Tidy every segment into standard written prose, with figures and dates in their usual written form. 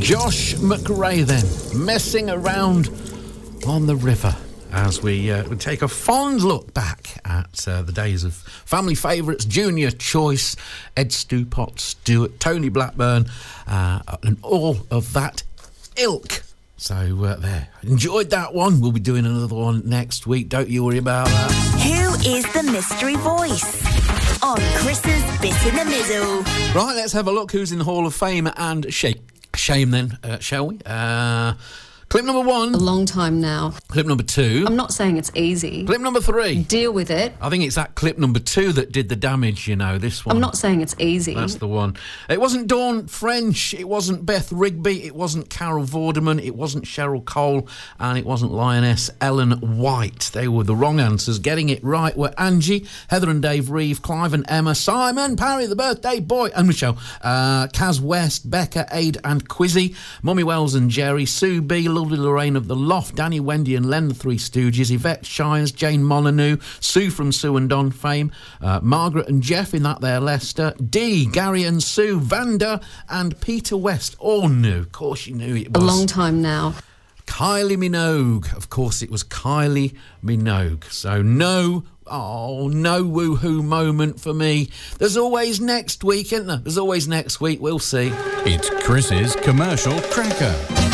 Josh McRae then, Messing Around on the River, as we take a fond look back at the days of family favourites, Junior Choice, Ed Stewpot, Stewart, Tony Blackburn, and all of that ilk. So there, enjoyed that one. We'll be doing another one next week. Don't you worry about that. Who is the mystery voice? On Chris's Bit in the Middle. Right, let's have a look who's in the Hall of Fame and shame then, shall we? Clip number 1. A long time now. Clip number 2. I'm not saying it's easy. Clip number 3. Deal with it. I think it's that clip number 2 that did the damage, you know, this one. I'm not saying it's easy. That's the one. It wasn't Dawn French, it wasn't Beth Rigby, it wasn't Carol Vorderman, it wasn't Cheryl Cole, and it wasn't Lioness Ellen White. They were the wrong answers. Getting it right were Angie, Heather and Dave Reeve, Clive and Emma, Simon, Parry the birthday boy, and Michelle, Kaz West, Becca, Aid and Quizzy, Mummy Wells and Jerry, Sue B, Lovely Lorraine of The Loft, Danny, Wendy and Len, the Three Stooges, Yvette Shires, Jane Molyneux, Sue from Sue and Don fame, Margaret and Jeff in that there Leicester, Dee, Gary and Sue, Vanda and Peter West, all knew. Of course you knew it was. A long time now. Kylie Minogue. Of course it was Kylie Minogue. So no woohoo moment for me. There's always next week, isn't there? There's always next week. We'll see. It's Chris's Commercial Cracker.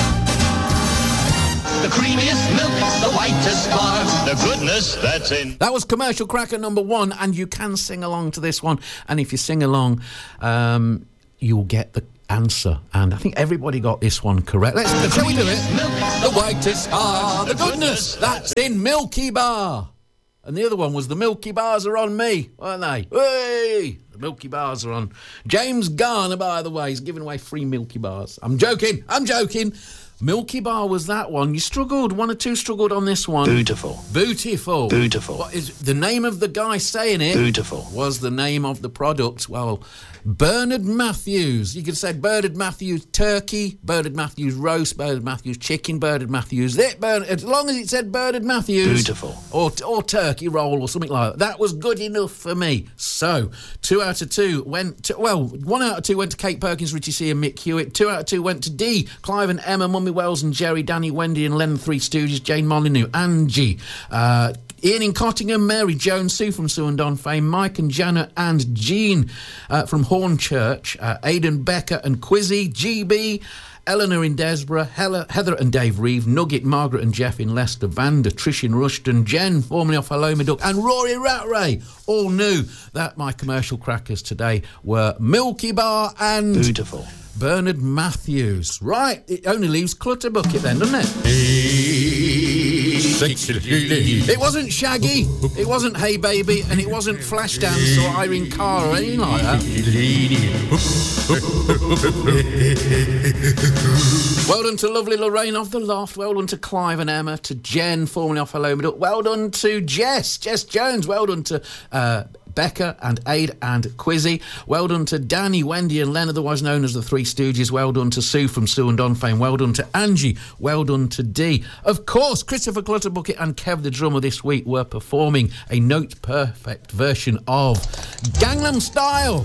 The creamiest milk, the whitest bar, the goodness that's in. That was Commercial Cracker number 1, and you can sing along to this one. And if you sing along, you'll get the answer. And I think everybody got this one correct. Shall we do it? Milk, The whitest bar, the goodness that's in Milky Bar. And the other one was the Milky Bars are on me, weren't they? Hey! The Milky Bars are on. James Garner, by the way, is giving away free Milky Bars. I'm joking. Milky Bar was that one. You struggled. 1 or 2 struggled on this one. Beautiful. What is the name of the guy saying it? Beautiful. Was the name of the product. Well, Bernard Matthews. You could say Bernard Matthews turkey, Bernard Matthews roast, Bernard Matthews chicken, Bernard Matthews as long as it said Bernard Matthews. Beautiful. Or turkey roll or something like that. That was good enough for me. So, 2 out of 2 went to, 1 out of 2 went to Kate Perkins, Richie C and Mick Hewitt. 2 out of 2 went to Dee, Clive and Emma, Mummy Wells and Jerry, Danny, Wendy and Len, the Three Stooges, Jane Molyneux, Angie, Ian in Cottingham, Mary Jones, Sue from Sue and Don fame, Mike and Janet and Jean from Hornchurch, Aidan, Becca and Quizzy, GB, Eleanor in Desborough, Heather and Dave Reeve, Nugget, Margaret and Jeff in Leicester, Vanda, Trish in Rushden, Jen, formerly off Hello Me Duck, and Rory Rattray all knew that my commercial crackers today were Milky Bar and Beautiful. Bernard Matthews. Right, it only leaves Clutterbucket then, doesn't it? It wasn't Shaggy, it wasn't Hey Baby, and it wasn't Flashdance or Irene Cara or anything like that. Well done to lovely Lorraine of The Loft. Well done to Clive and Emma, to Jen, formerly off Hello Me Duck. Well done to Jess Jones. Well done to Becca and Aid and Quizzy. Well done to Danny, Wendy and Len, otherwise known as the Three Stooges. Well done to Sue from Sue and Don fame. Well done to Angie. Well done to Dee. Of course, Christopher Clutterbucket and Kev the drummer this week were performing a note-perfect version of Gangnam Style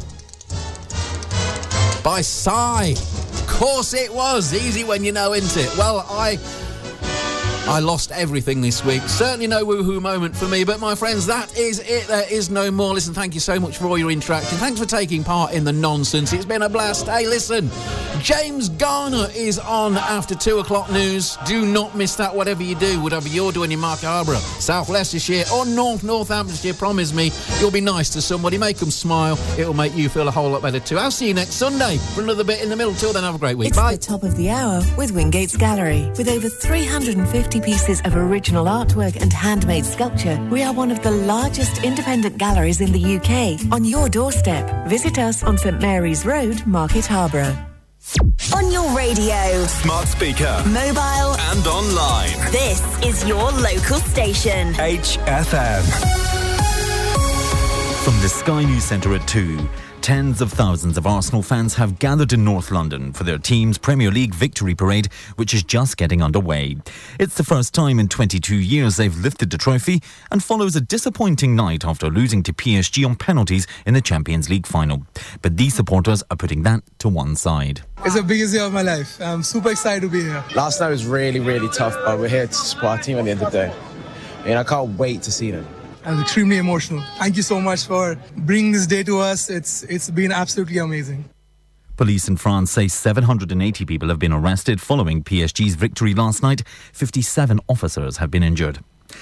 by Psy. Of course it was. Easy when you know, isn't it? Well, I lost everything this week. Certainly no woohoo moment for me, but my friends, that is it. There is no more. Listen, thank you so much for all your interaction. Thanks for taking part in the nonsense. It's been a blast. Hey, listen, James Garner is on after 2 o'clock news. Do not miss that, whatever you do, whatever you're doing in Market Harborough, South Leicestershire or Northamptonshire. Promise me you'll be nice to somebody, make them smile. It'll make you feel a whole lot better too. I'll see you next Sunday for another bit in the middle. Till then, have a great week. It's Bye. the top of the hour with Wingate's Gallery. With over 350 pieces of original artwork and handmade sculpture, we are one of the largest independent galleries in the UK. On your doorstep. Visit us on St Mary's Road, Market Harborough. On your radio, smart speaker, mobile and online. This is your local station. HFM. From the Sky News Centre at 2, Tens of thousands of Arsenal fans have gathered in North London for their team's Premier League victory parade, which is just getting underway. It's the first time in 22 years they've lifted the trophy and follows a disappointing night after losing to PSG on penalties in the Champions League final. But these supporters are putting that to one side. It's the biggest day of my life. I'm super excited to be here. Last night was really, really tough, but we're here to support our team at the end of the day. And I can't wait to see them. I was extremely emotional. Thank you so much for bringing this day to us. It's been absolutely amazing. Police in France say 780 people have been arrested following PSG's victory last night. 57 officers have been injured.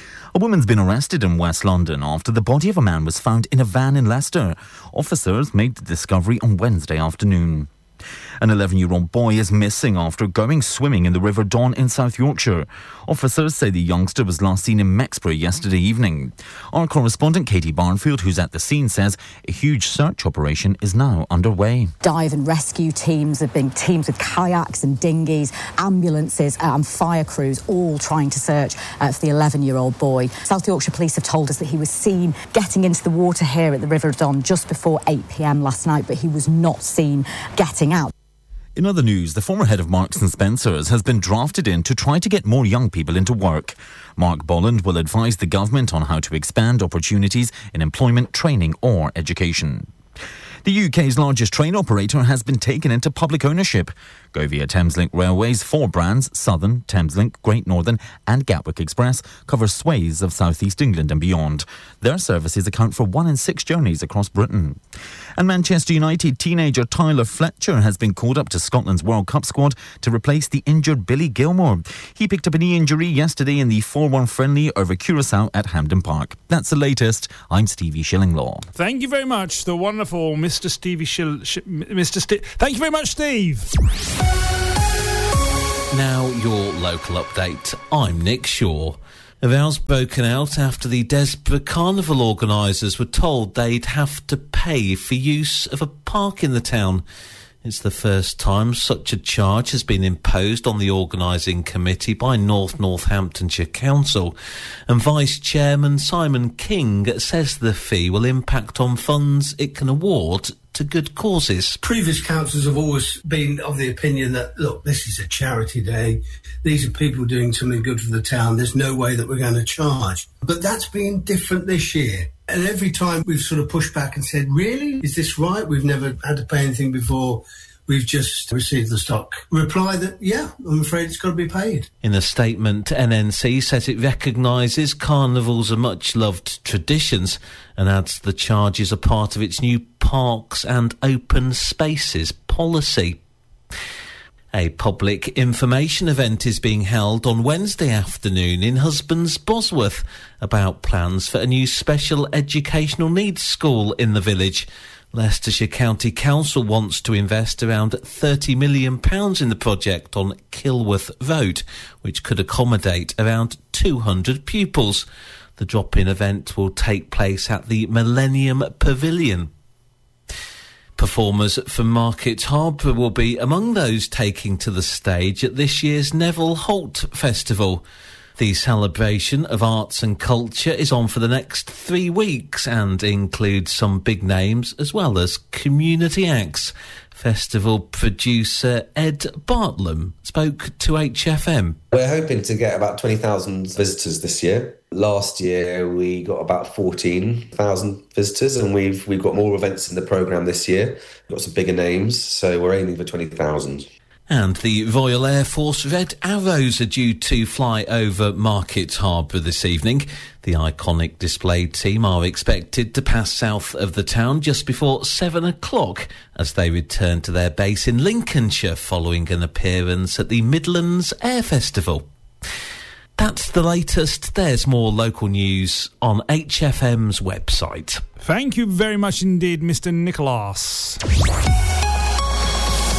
A woman's been arrested in West London after the body of a man was found in a van in Leicester. Officers made the discovery on Wednesday afternoon. An 11-year-old boy is missing after going swimming in the River Don in South Yorkshire. Officers say the youngster was last seen in Mexborough yesterday evening. Our correspondent Katie Barnfield, who's at the scene, says a huge search operation is now underway. Dive and rescue teams have been teams with kayaks and dinghies, ambulances and fire crews all trying to search for the 11-year-old boy. South Yorkshire Police have told us that he was seen getting into the water here at the River Don just before 8 p.m. last night, but he was not seen getting out. In other news, the former head of Marks & Spencer's has been drafted in to try to get more young people into work. Mark Bolland will advise the government on how to expand opportunities in employment, training or education. The UK's largest train operator has been taken into public ownership. Go via Thameslink Railways, 4 brands, Southern, Thameslink, Great Northern and Gatwick Express, cover swathes of South East England and beyond. Their services account for 1 in 6 journeys across Britain. And Manchester United teenager Tyler Fletcher has been called up to Scotland's World Cup squad to replace the injured Billy Gilmore. He picked up a knee injury yesterday in the 4-1 friendly over Curaçao at Hampden Park. That's the latest. I'm Stevie Shillinglaw. Thank you very much, the wonderful Mr. Stevie Thank you very much, Steve. Now your local update. I'm Nick Shaw. Rows broken out after the Desborough Carnival organisers were told they'd have to pay for use of a park in the town. It's the first time such a charge has been imposed on the organising committee by North Northamptonshire Council, and Vice Chairman Simon King says the fee will impact on funds it can award to good causes. Previous councils have always been of the opinion that, look, this is a charity day. These are people doing something good for the town. There's no way that we're going to charge. But that's been different this year. And every time we've sort of pushed back and said, really? Is this right? We've never had to pay anything before. We've just received the stock. Reply that, yeah, I'm afraid it's got to be paid. In a statement, NNC says it recognises carnivals are much-loved traditions and adds the charges are part of its new parks and open spaces policy. A public information event is being held on Wednesday afternoon in Husbands Bosworth about plans for a new special educational needs school in the village. Leicestershire County Council wants to invest around £30 million in the project on Kilworth Road, which could accommodate around 200 pupils. The drop-in event will take place at the Millennium Pavilion. Performers from Market Harbour will be among those taking to the stage at this year's Neville Holt Festival. The celebration of arts and culture is on for the next 3 weeks and includes some big names as well as community acts. Festival producer Ed Bartlam spoke to HFM. We're hoping to get about 20,000 visitors this year. Last year we got about 14,000 visitors, and we've got more events in the programme this year. We've got some bigger names, so we're aiming for 20,000. And the Royal Air Force Red Arrows are due to fly over Market Harbour this evening. The iconic display team are expected to pass south of the town just before 7 o'clock as they return to their base in Lincolnshire following an appearance at the Midlands Air Festival. That's the latest. There's more local news on HFM's website. Thank you very much indeed, Mr. Nicholas.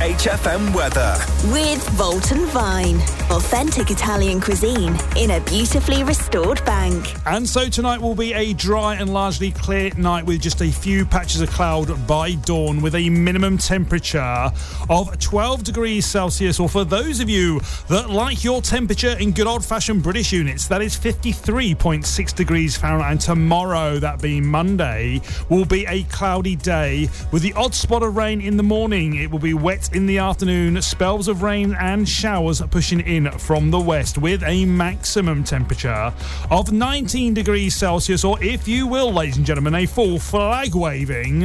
HFM weather. With Volton Vine. Authentic Italian cuisine in a beautifully restored bank. And so tonight will be a dry and largely clear night with just a few patches of cloud by dawn, with a minimum temperature of 12 degrees Celsius, or for those of you that like your temperature in good old-fashioned British units, that is 53.6 degrees Fahrenheit. And tomorrow, that being Monday, will be a cloudy day with the odd spot of rain in the morning. It will be wet in the afternoon, spells of rain and showers pushing in from the west, with a maximum temperature of 19 degrees Celsius, or if you will, ladies and gentlemen, a full flag waving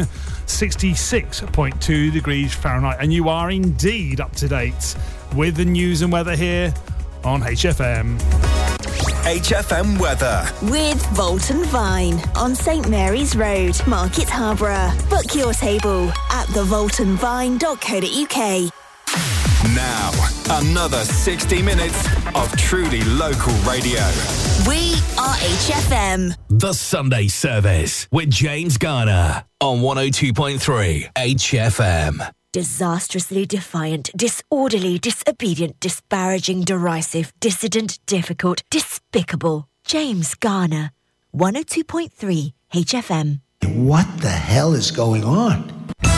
66.2 degrees Fahrenheit. And you are indeed up to date with the news and weather here on HFM. HFM weather. With Volton Vine on St Mary's Road, Market Harborough. Book your table at thevoltonvine.co.uk. Now, another 60 minutes of truly local radio. We are HFM. The Sunday Service with James Garner on 102.3 HFM. Disastrously defiant, disorderly, disobedient, disparaging, derisive, dissident, difficult, despicable. James Garner, 102.3 HFM. What the hell is going on?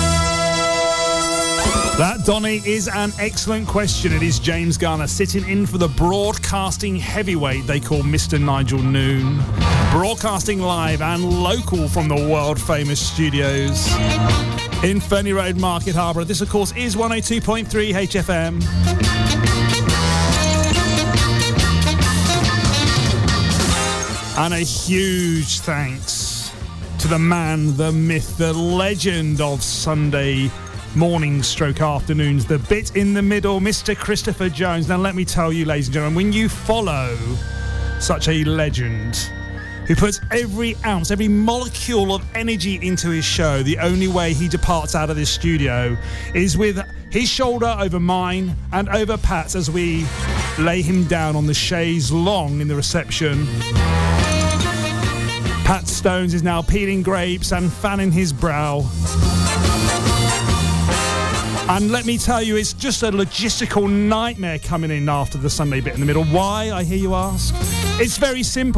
That, Donny, is an excellent question. It is James Garner sitting in for the broadcasting heavyweight they call Mr. Nigel Noon. Broadcasting live and local from the world-famous studios in Ferny Road, Market Harborough. This, of course, is 102.3 HFM. And a huge thanks to the man, the myth, the legend of Sunday morning stroke afternoons, the bit in the middle, Mr. Christopher Jones. Now, let me tell you, ladies and gentlemen, when you follow such a legend who puts every ounce, every molecule of energy into his show, the only way he departs out of this studio is with his shoulder over mine and over Pat's as we lay him down on the chaise longue in the reception. Pat Stones is now peeling grapes and fanning his brow. And let me tell you, it's just a logistical nightmare coming in after the Sunday bit in the middle. Why, I hear you ask? It's very simple.